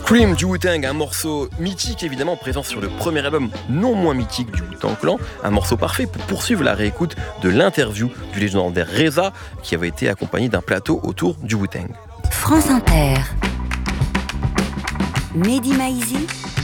Scream du Wu-Tang, un morceau mythique évidemment présent sur le premier album non moins mythique du Wu-Tang Clan, un morceau parfait pour poursuivre la réécoute de l'interview du légendaire Reza qui avait été accompagné d'un plateau autour du Wu-Tang. France Inter. Mehdi Maizi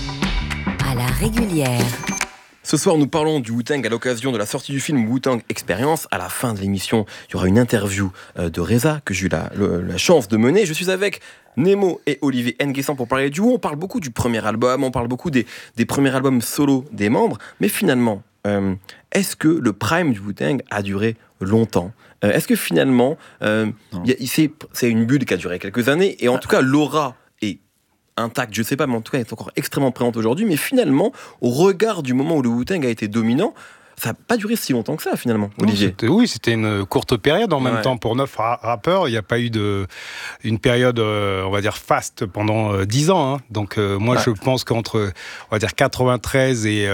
à la régulière. Ce soir, nous parlons du Wu-Tang à l'occasion de la sortie du film Wu-Tang Experience. À la fin de l'émission, il y aura une interview de Reza que j'ai eu la chance de mener. Je suis avec Nemo et Olivier Nguessan pour parler du Wu. On parle beaucoup du premier album, on parle beaucoup des premiers albums solo des membres. Mais finalement, est-ce que le prime du Wu-Tang a duré longtemps ? Est-ce que finalement, c'est une bulle qui a duré quelques années et en tout cas, l'aura est intacte, je sais pas, mais en tout cas, elle est encore extrêmement présente aujourd'hui. Mais finalement, au regard du moment où le Wu-Tang a été dominant, ça n'a pas duré si longtemps que ça, finalement, Olivier. C'était une courte période en même temps. Pour 9 rappeurs, il n'y a pas eu une période, on va dire, faste pendant 10 ans. Hein. Donc, moi, je pense qu'entre, on va dire, 93 et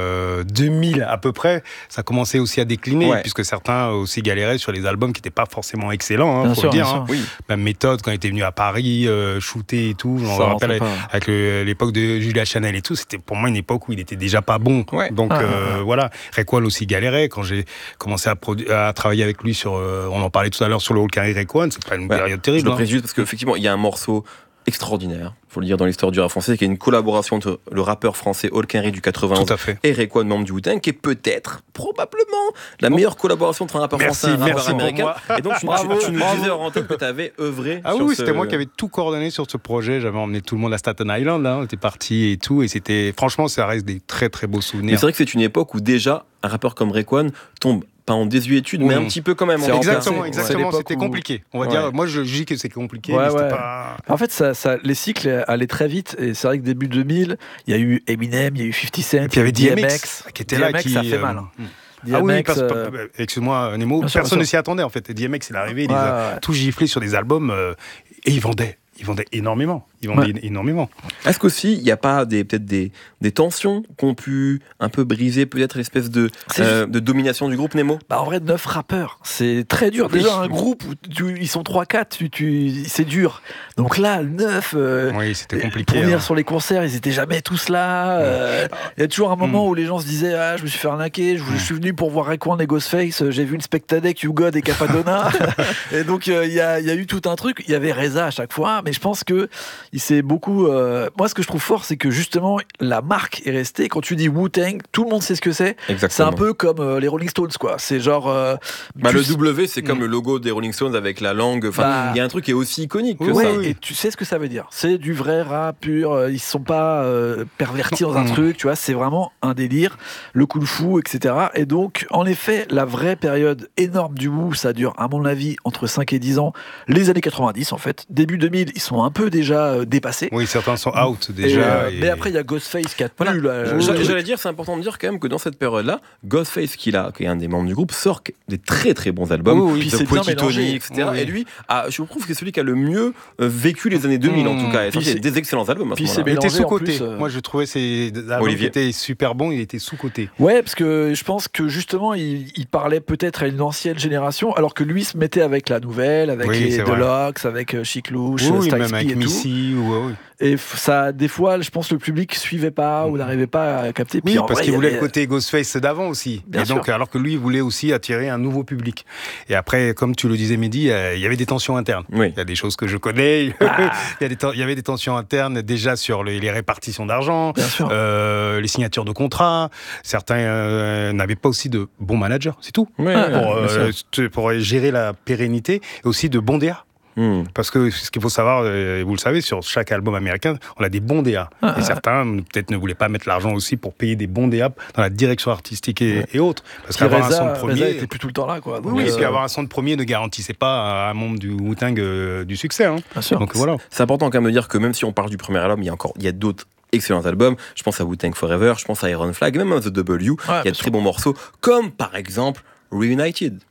2000 à peu près, ça commençait aussi à décliner, puisque certains aussi galéraient sur les albums qui n'étaient pas forcément excellents, hein, faut le dire. Hein. Oui. Même Méthode, quand il était venu à Paris, shooter et tout, on se rappelle avec l'époque de Julia Chanel et tout, c'était pour moi une époque où il n'était déjà pas bon. Ouais. Donc, voilà. Raekwon aussi galérait quand j'ai commencé à travailler avec lui sur on en parlait tout à l'heure sur le All Carry Raekwon, c'est pas une période terrible. Je le précise parce qu'effectivement il y a un morceau extraordinaire, faut le dire, dans l'histoire du rap français, qui est une collaboration entre le rappeur français All Carry du 91 et Raekwon, membre du Wu-Tang, qui est peut-être, probablement, la meilleure collaboration entre un rappeur français et un rappeur américain. Et donc tu nous disais en antenne que tu avais œuvré sur c'était moi qui avais tout coordonné sur ce projet, j'avais emmené tout le monde à Staten Island, là, on était partis et tout, et c'était, franchement, ça reste des très très beaux souvenirs. Mais c'est vrai que c'est une époque où déjà, un rappeur comme Raekwon tombe pas en désuétude, mais un petit peu quand même. Exactement, c'était compliqué. On va dire, moi je dis que c'est compliqué, mais c'était pas... En fait, les cycles allaient très vite, et c'est vrai que début 2000, il y a eu Eminem, il y a eu 50 Cent, et puis il y avait DMX qui était là, ça fait mal. DMX, excuse-moi Nemo, personne ne s'y attendait en fait. DMX, il est arrivé, il a tout giflé sur des albums, et il vendait énormément. Énormément. Est-ce qu'aussi, il n'y a pas peut-être des tensions qui ont pu un peu briser peut-être l'espèce de domination du groupe, Nemo ? En vrai, 9 rappeurs, c'est très dur. Déjà, un groupe où ils sont 3-4, c'est dur. Donc là, 9, c'était compliqué. Pour venir sur les concerts, ils n'étaient jamais tous là. Il y a toujours un moment où les gens se disaient « je me suis fait arnaquer, je suis venu pour voir Raekwon et Ghostface, j'ai vu une Spectadec, YouGod et Capadonna. » Et donc, il y a eu tout un truc. Il y avait Reza à chaque fois, mais je pense que il s'est beaucoup... Moi, ce que je trouve fort, c'est que justement, la marque est restée. Quand tu dis Wu-Tang, tout le monde sait ce que c'est. Exactement. C'est un peu comme les Rolling Stones, quoi. C'est genre... le W, c'est comme le logo des Rolling Stones avec la langue. Enfin, il y a un truc qui est aussi iconique que ça. Et tu sais ce que ça veut dire. C'est du vrai rap pur. Ils ne sont pas pervertis dans un truc, tu vois. C'est vraiment un délire. Le coup de fou, etc. Et donc, en effet, la vraie période énorme du Wu, ça dure, à mon avis, entre 5 et 10 ans. Les années 90, en fait. Début 2000, ils sont un peu déjà dépassés. Oui, certains sont out déjà. Mais après, il y a Ghostface qui a tenu. J'allais dire, c'est important de dire quand même que dans cette période-là, Ghostface, qui est un des membres du groupe, sort des très très bons albums, de Poetic Tony, etc. Et lui, je trouve que c'est celui qui a le mieux vécu les années 2000 en tout cas. Il y a des excellents albums à ce moment-là. Il était sous-coté. Moi, je trouvais ces albums qui étaient super bons, il était sous-coté. Ouais, parce que je pense que justement, il parlait peut-être à une ancienne génération, alors que lui se mettait avec la nouvelle, avec les Deluxe, avec Chic Louche, Styles P et tout. Et ça, des fois, je pense que le public suivait pas ou n'arrivait pas à capter. Oui, parce qu'il voulait le côté Ghostface d'avant aussi. Et donc, alors que lui, il voulait aussi attirer un nouveau public. Et après, comme tu le disais, Mehdi, il y avait des tensions internes. Oui. Il y a des choses que je connais. Il y avait des tensions internes déjà sur les répartitions d'argent, les signatures de contrats. Certains n'avaient pas aussi de bons managers, c'est tout. Oui, pour gérer la pérennité et aussi de bons DA. Parce que ce qu'il faut savoir, et vous le savez, sur chaque album américain, on a des bons DA. Et certains, peut-être, ne voulaient pas mettre l'argent aussi pour payer des bons DA dans la direction artistique et autres. Parce qu'avoir un son de premier... Reza était plus tout le temps là, quoi. Donc, et puis avoir un son de premier ne garantissait pas à un membre du Wu-Tang du succès. Hein. Bien sûr. Donc voilà. C'est important quand même de dire que même si on parle du premier album, il y a d'autres excellents albums. Je pense à Wu-Tang Forever, je pense à Iron Flag, même à The W. Il y a de très bons morceaux, comme par exemple Reunited.